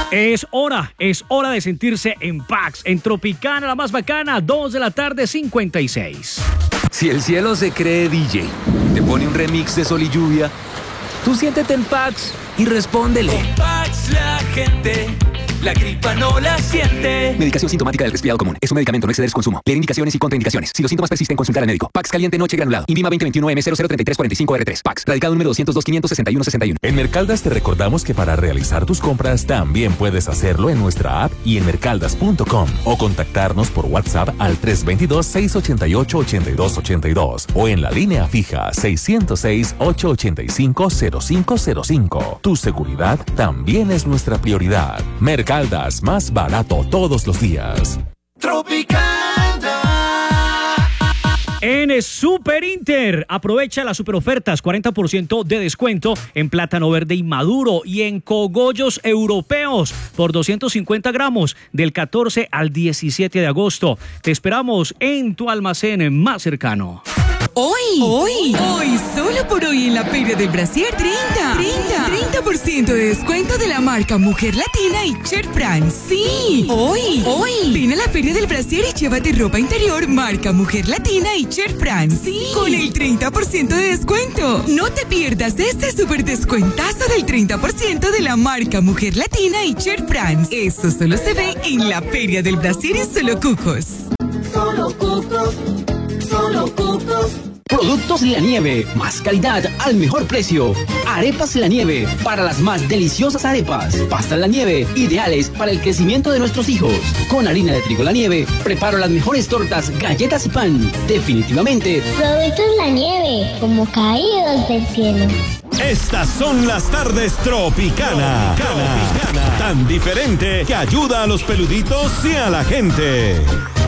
Es hora de sentirse en Pax, en Tropicana, la más bacana, 2 de la tarde, 56. Si el cielo se cree DJ, te pone un remix de Sol y Lluvia, tú siéntete en Pax y respóndele. Con Pax la gente, la gripa no la siente. Medicación sintomática del resfriado común. Es un medicamento, no exceder su consumo. Leer indicaciones y contraindicaciones. Si los síntomas persisten, consultar al médico. Pax caliente noche granulado. Invima 2021M003345R3. Pax. Radicado número 202-561-61. En Mercaldas te recordamos que para realizar tus compras también puedes hacerlo en nuestra app y en mercaldas.com o contactarnos por WhatsApp al 322-688-8282 o en la línea fija 606-885-0505. Tu seguridad también es nuestra prioridad. Mercaldas, más barato todos los días. Tropicana. En Super Inter, aprovecha las super ofertas, 40% de descuento en plátano verde y maduro y en cogollos europeos por 250 gramos del 14 al 17 de agosto. Te esperamos en tu almacén más cercano. Hoy, solo por hoy en la Feria del Brasier 30% de descuento de la marca Mujer Latina y Cher France. Sí, hoy. Ven a la Feria del Brasier y llévate ropa interior marca Mujer Latina y Cher France. Sí, con el 30% de descuento. No te pierdas este super descuentazo del 30% de la marca Mujer Latina y Cher France. Eso solo se ve en la Feria del Brasier y Solo Cucos. Solo Cucos. Solo Cucos. Productos La Nieve, más calidad al mejor precio. Arepas La Nieve, para las más deliciosas arepas. Pastas La Nieve, ideales para el crecimiento de nuestros hijos. Con harina de trigo La Nieve, preparo las mejores tortas, galletas y pan. Definitivamente. Productos La Nieve, como caídos del cielo. Estas son las tardes Tropicana. Tan diferente que ayuda a los peluditos y a la gente.